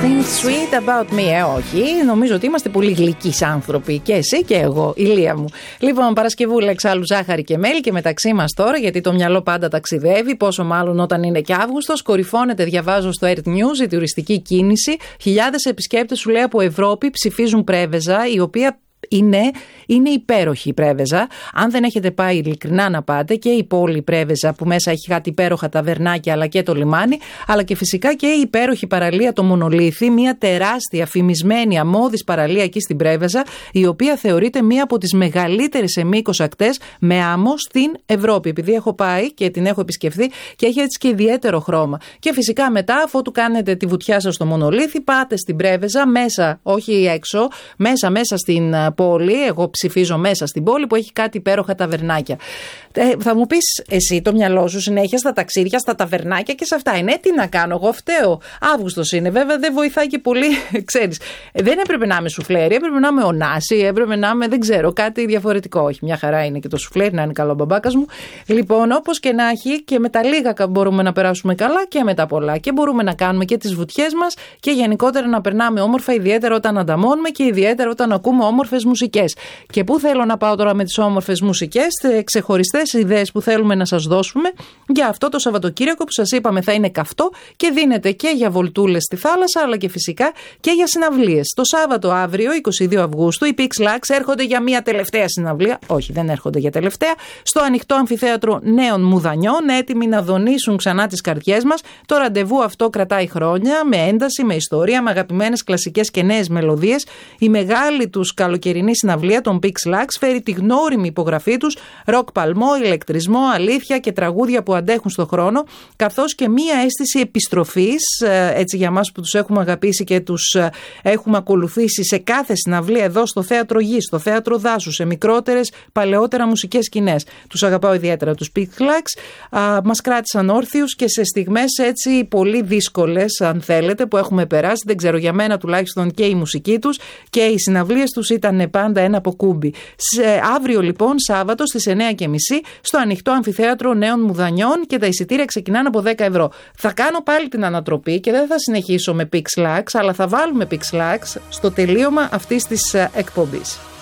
Something sweet about me. Όχι, νομίζω ότι είμαστε πολύ γλυκείς άνθρωποι. Και εσύ και εγώ, ηλία μου. Λοιπόν, Παρασκευούλα, εξάλλου ζάχαρη και μέλι και μεταξύ μας τώρα, γιατί το μυαλό πάντα ταξιδεύει, πόσο μάλλον όταν είναι και Αύγουστος. Κορυφώνεται, διαβάζω στο Earth News, η τουριστική κίνηση. Χιλιάδες επισκέπτες, σου λέει, από Ευρώπη ψηφίζουν Πρέβεζα, η οποία είναι υπέροχη η Πρέβεζα. Αν δεν έχετε πάει, ειλικρινά να πάτε, και η πόλη Πρέβεζα που μέσα έχει κάτι υπέροχα ταβερνάκια αλλά και το λιμάνι, αλλά και φυσικά και η υπέροχη παραλία το Μονολίθι, μια τεράστια φημισμένη αμμώδης παραλία εκεί στην Πρέβεζα, η οποία θεωρείται μία από τις μεγαλύτερες σε μήκος ακτές με άμμο στην Ευρώπη. Επειδή έχω πάει και την έχω επισκεφθεί και έχει έτσι και ιδιαίτερο χρώμα. Και φυσικά μετά, αφού του κάνετε τη βουτιά σας στο Μονολίθι, πάτε στην Πρέβεζα, μέσα, όχι έξω, μέσα στην πόλη. Εγώ ψηφίζω μέσα στην πόλη που έχει κάτι υπέροχα ταβερνάκια. Θα μου πεις εσύ, το μυαλό σου συνέχεια στα ταξίδια, στα ταβερνάκια και σε αυτά είναι. Τι να κάνω, εγώ φταίω. Αύγουστος είναι, βέβαια δεν βοηθάει και πολύ, ξέρεις. Δεν έπρεπε να είμαι σουφλέρι, έπρεπε να είμαι ονάση, έπρεπε να είμαι, δεν ξέρω, κάτι διαφορετικό. Όχι, μια χαρά είναι και το σουφλέρι, να είναι καλό ο μπαμπάκας μου. Λοιπόν, όπως και να έχει, και με τα λίγα μπορούμε να περάσουμε καλά και με τα πολλά. Και μπορούμε να κάνουμε και τις βουτιές μας και γενικότερα να περνάμε όμορφα, ιδιαίτερα όταν ανταμώνουμε και ιδιαίτερα όταν ακούμε όμορφες μουσικές. Και πού θέλω να πάω τώρα με τις όμορφες μουσικές, ξεχωριστές ιδέες που θέλουμε να σας δώσουμε για αυτό το Σαββατοκύριακο που σας είπαμε θα είναι καυτό και δίνεται και για βολτούλες στη θάλασσα αλλά και φυσικά και για συναυλίες. Το Σάββατο αύριο, 22 Αυγούστου, οι Pix Lux έρχονται για μια τελευταία συναυλία. Όχι, δεν έρχονται για τελευταία. Στο ανοιχτό αμφιθέατρο Νέων Μουδανιών, έτοιμοι να δονήσουν ξανά τις καρδιές μας. Το ραντεβού αυτό κρατάει χρόνια, με ένταση, με ιστορία, με αγαπημένες κλασικές και νέες μελωδίες. Η μεγάλη τους καλοκαιρινή συναυλία των Pix Lux φέρει τη γνώριμη υπογραφή τους, ροκ παλμό, ηλεκτρισμό, αλήθεια και τραγούδια που αντέχουν στον χρόνο, καθώς και μία αίσθηση επιστροφής, έτσι για μας που τους έχουμε αγαπήσει και τους έχουμε ακολουθήσει σε κάθε συναυλία εδώ στο Θέατρο Γης, στο Θέατρο Δάσου, σε μικρότερες, παλαιότερα μουσικές σκηνές. Τους αγαπάω ιδιαίτερα τους Pix Lux, μας κράτησαν όρθιους και σε στιγμές έτσι πολύ δύσκολες, αν θέλετε, που έχουμε περάσει, δεν ξέρω, για μένα τουλάχιστον και η μουσική τους και οι συναυλίες τους ήταν πάντα ένα αποκούμπι. Αύριο λοιπόν, Σάββατο στις 9:30 στο ανοιχτό αμφιθέατρο Νέων Μουδανιών και τα εισιτήρια ξεκινάνε από 10 ευρώ. Θα κάνω πάλι την ανατροπή και δεν θα συνεχίσω με Pix Lux, αλλά θα βάλουμε Pix Lux στο τελείωμα αυτής της εκπομπής.